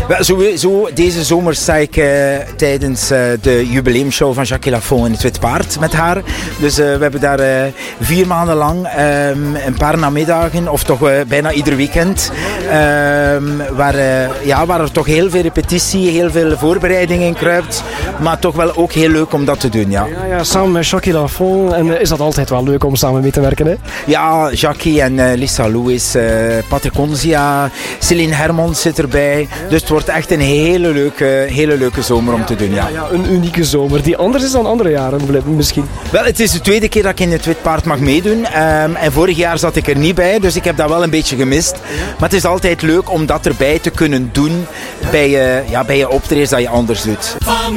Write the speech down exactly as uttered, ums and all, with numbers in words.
Wel, sowieso, deze zomer sta ik uh, tijdens uh, de jubileumshow van Jackie Lafont in het Wit Paard met haar. Dus uh, we hebben daar uh, vier maanden lang um, een paar namiddagen, of toch uh, bijna ieder weekend, um, waar, uh, ja, waar er toch heel veel repetitie, heel veel voorbereiding in kruipt. Maar toch wel ook heel leuk om dat te doen, ja. Ja, ja, samen met Jackie Lafont. En uh, is dat altijd wel leuk om samen mee te werken, hè? Ja, Jackie en uh, Lisa Lewis, uh, Patrick Onzia, Celine Hermans zit erbij. Dus het wordt echt een hele leuke, hele leuke zomer om te doen, ja. Ja, ja, een unieke zomer die anders is dan andere jaren misschien. Wel, het is de tweede keer dat ik in het Wit Paard mag meedoen. Um, en vorig jaar zat ik er niet bij, dus ik heb dat wel een beetje gemist. Maar het is altijd leuk om dat erbij te kunnen doen bij, uh, ja, bij je optredens dat je anders doet.